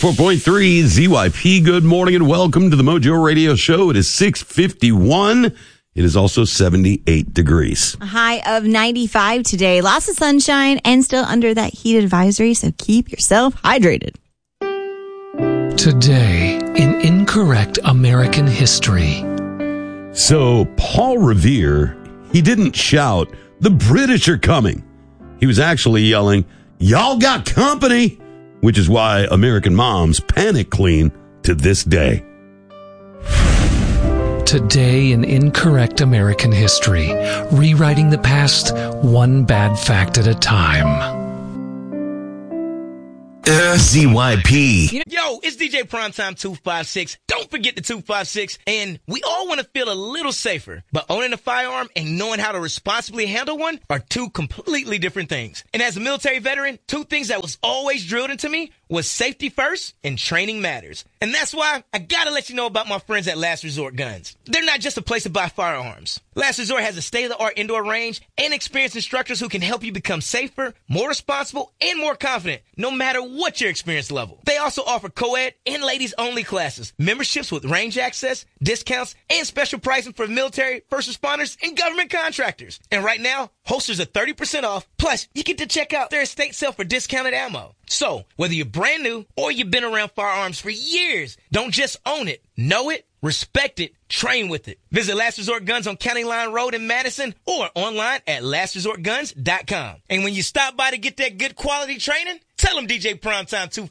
104.3 ZYP. Good morning and welcome to the Mojo Radio Show. It is 6:51. It is also 78 degrees. A high of 95 today. Lots of sunshine and still under that heat advisory, so keep yourself hydrated. Today in Incorrect American History. So Paul Revere, he didn't shout, "The British are coming." He was actually yelling, "Y'all got company," which is why American moms panic clean to this day. Today in Incorrect American History, rewriting the past one bad fact at a time. ZYP. Yo, it's DJ Primetime 256. Don't forget the 256. And we all want to feel a little safer. But owning a firearm and knowing how to responsibly handle one are two completely different things. And as a military veteran, two things that was always drilled into me was safety first and training matters. And that's why I gotta let you know about my friends at Last Resort Guns. They're not just a place to buy firearms. Last Resort has a state-of-the-art indoor range and experienced instructors who can help you become safer, more responsible, and more confident, no matter what your experience level. They also offer co-ed and ladies-only classes, memberships with range access, discounts, and special pricing for military, first responders, and government contractors. And right now, holsters are 30% off. Plus, you get to check out their estate sale for discounted ammo. So, whether you're brand new or you've been around firearms for years, don't just own it. Know it, respect it, train with it. Visit Last Resort Guns on County Line Road in Madison or online at lastresortguns.com. And when you stop by to get that good quality training, tell them DJ Primetime 256